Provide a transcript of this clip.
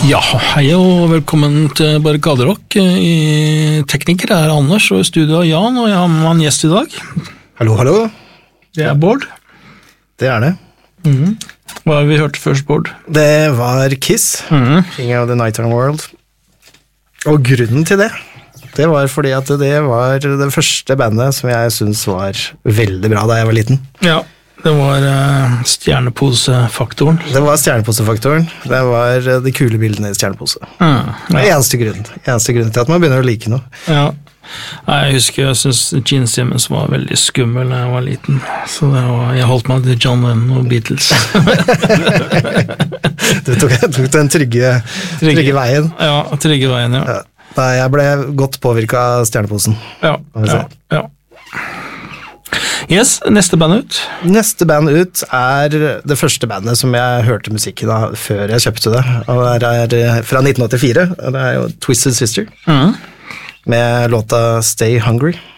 Ja, hei og velkommen til Barrikaderock. Tekniker er Anders, og i studio er Jan, og jeg har med en gjest i dag. Hallo, hallo. Det er Bård. Det er det. Hva har vi hørt først, Bård? Det var Kiss, King of the Nighttime World. Og grunnen til det var fordi at det var det første bandet som jeg synes var veldig bra da jeg var liten. Ja, det var stjerneposefaktoren. Det var stjerneposefaktoren. Det var de kule bildene i stjernepose. Ja. Det er eneste grunnen til at man begynner å like noe. Ja. Jeg husker jeg synes Gene Simmons var veldig skummel da jeg var liten. Så jeg holdt meg til John Lennon og Beatles. Du tok den trygge veien. Ja, trygge veien, ja. Nei, jeg ble godt påvirket av stjerneposen. Ja. Yes, neste band ut. Neste band ut er det første bandet som jeg hørte musikken av før jeg kjøpte det. Og det er fra 1984, og det er jo Twisted Sister. Med låta Stay Hungry.